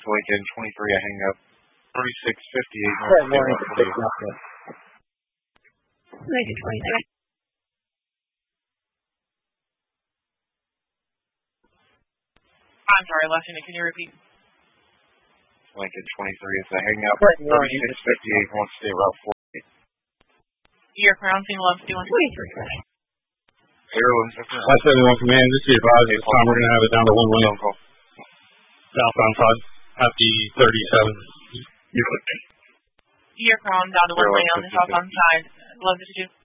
Lincoln 23, I hang up 3658 Good morning. Lincoln 23. I'm sorry, last unit, can you repeat? Lincoln 23, it's a hang up 3658 on State Route 48. Your Crown Team Love 223. Airlines, I 71 Command, just be advised this time we're going to have it down to one lane. Southbound side, after 37. Your Crown down to one lane on the southbound side. 1152.